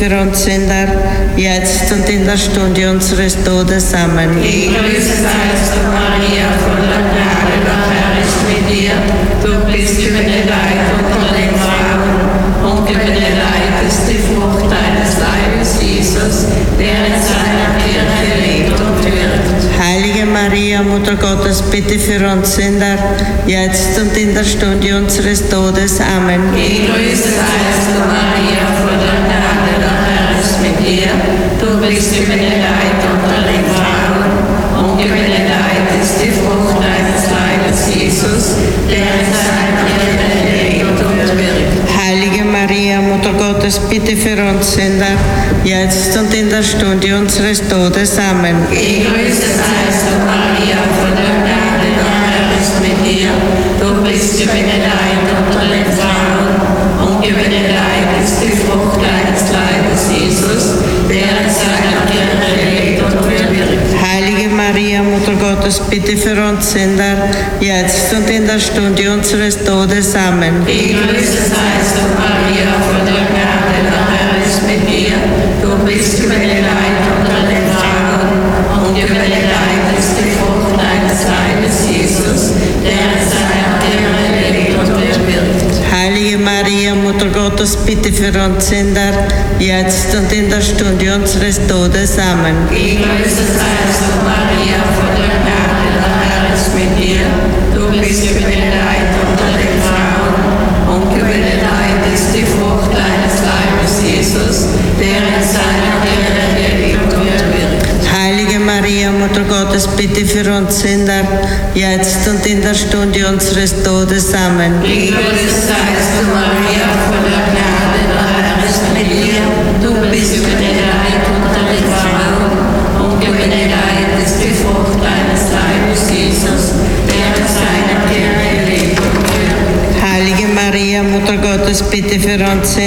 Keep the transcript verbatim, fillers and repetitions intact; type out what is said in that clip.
für uns Sünder, jetzt und in der Stunde unseres Todes. Amen. Gegrüßet seist du, Maria, voller Gnade, der Herr ist mit dir. Du bist gebenedeit unter den Frauen, und gebenedeit ist die Frucht deines Leibes, Jesus, der in seiner Kirche lebt und wirkt. Heilige Maria, Mutter Gottes, bitte für uns Sünder, jetzt und in der Stunde unseres Todes. Amen. Gegrüßet seist du, Maria, voller Gnade, der Herr ist mit dir. Du bist gebenedeit unter den Frauen, und gebenedeit ist die Frucht deines Leibes, Jesus, der in seiner Kirche lebt und wirkt. Heilige Maria, Mutter Gottes, bitte für uns Sünder, jetzt und in der Stunde unseres Todes. Amen. Gegrüßet seist du, Maria, voller Gnade, der Herr ist mit dir. Du bist gebenedeit unter den Frauen, und gebenedeit ist die Frucht deines Leibes, Jesus, der in seiner Kirche lebt und wirkt. Heilige Maria, Mutter Gottes, bitte für uns Sünder, jetzt und in der Stunde unseres Todes. Amen. Gegrüßet seist du, Maria, voller Gnade, der Herr ist mit dir. Du bist gebenedeit unter den Frauen, und gebenedeit ist die Frucht deines Leibes, Jesus, der in seiner Kirche lebt und wirkt. Heilige Maria, Mutter Gottes, bitte für uns Sünder, jetzt und in der Stunde unseres Todes. Amen. Gegrüßet seist du, Maria, voller Gnade, der Herr ist mit dir. Du bist gebenedeit unter den Frauen, und gebenedeit ist die Frucht deines Leibes, Jesus, der in seiner Kirche lebt und wirkt. Heilige Maria, Mutter Gottes, bitte für uns Sünder, jetzt und in der Stunde unseres Todes. Amen. Gegrüßet seist du, Maria, voller Gnade, der Herr ist mit dir. Du bist gebenedeit unter den Frauen, und gebenedeit ist die Frucht deines Leibes, Jesus, der in seiner Kirche lebt und wirkt. Heilige Maria, Mutter Gottes, bitte für uns Sünder,